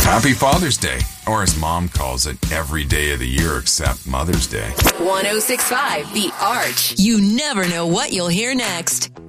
Happy Father's Day, or as Mom calls it, every day of the year except Mother's Day. 1065 The Arch. You never know what you'll hear next.